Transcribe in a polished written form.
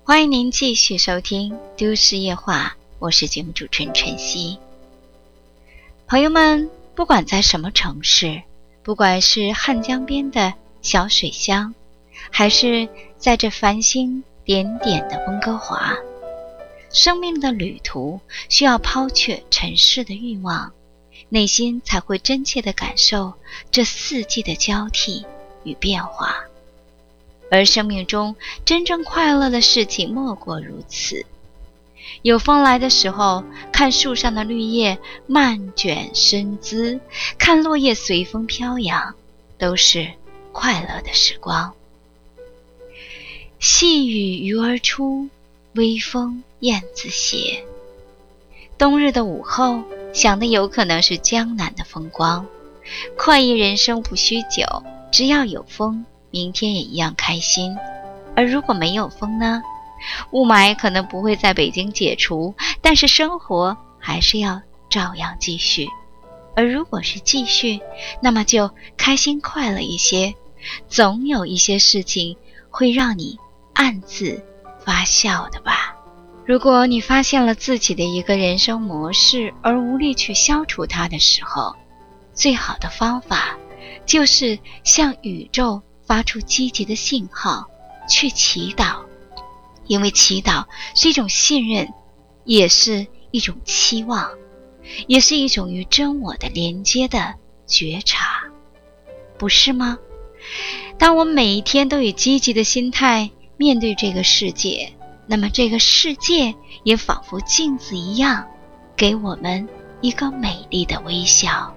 欢迎您继续收听都市夜话，我是节目主持人晨曦。朋友们，不管在什么城市，不管是汉江边的小水乡，还是在这繁星点点的温哥华，生命的旅途需要抛却尘世的欲望，内心才会真切地感受这四季的交替与变化。而生命中真正快乐的事情莫过如此。有风来的时候，看树上的绿叶漫卷身姿，看落叶随风飘扬，都是快乐的时光。细雨鱼儿出，微风燕子斜。冬日的午后，想的有可能是江南的风光。快意人生不需久，只要有风，明天也一样开心。而如果没有风呢？雾霾可能不会在北京解除，但是生活还是要照样继续。而如果是继续，那么就开心快乐一些，总有一些事情会让你暗自发笑的吧。如果你发现了自己的一个人生模式而无力去消除它的时候，最好的方法就是向宇宙发出积极的信号，去祈祷。因为祈祷是一种信任，也是一种期望，也是一种与真我的连接的觉察，不是吗？当我们每一天都以积极的心态面对这个世界，那么这个世界也仿佛镜子一样，给我们一个美丽的微笑。